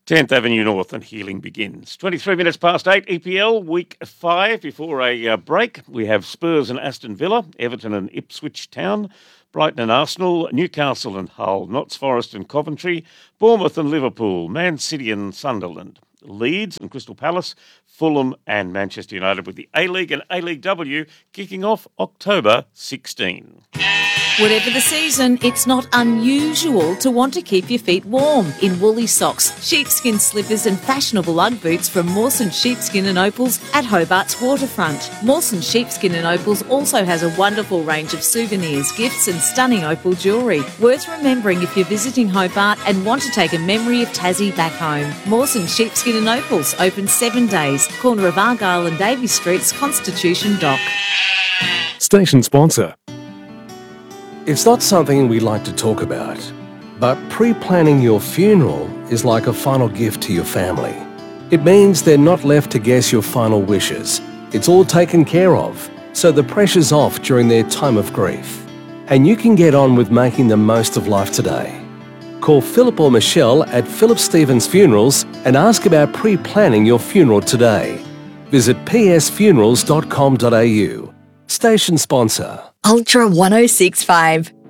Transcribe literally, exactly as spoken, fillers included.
tenth Avenue North and healing begins. twenty-three minutes past eight, E P L, week five. Before a uh, break, we have Spurs and Aston Villa, Everton and Ipswich Town, Brighton and Arsenal, Newcastle and Hull, Notts Forest and Coventry, Bournemouth and Liverpool, Man City and Sunderland, Leeds and Crystal Palace, Fulham and Manchester United, with the A-League and A-League W kicking off October sixteenth. Whatever the season, it's not unusual to want to keep your feet warm in woolly socks, sheepskin slippers and fashionable Ugg boots from Mawson Sheepskin and Opals at Hobart's waterfront. Mawson Sheepskin and Opals also has a wonderful range of souvenirs, gifts and stunning opal jewellery. Worth remembering if you're visiting Hobart and want to take a memory of Tassie back home. Mawson Sheepskin and Opals, open seven days, corner of Argyle and Davy Streets, Constitution Dock. Station sponsor. It's not something we like to talk about, but pre-planning your funeral is like a final gift to your family. It means they're not left to guess your final wishes. It's all taken care of, so the pressure's off during their time of grief. And you can get on with making the most of life today. Call Philip or Michelle at Philip Stevens Funerals and ask about pre-planning your funeral today. Visit p s funerals dot com dot a u. Station sponsor. Ultra one oh six point five.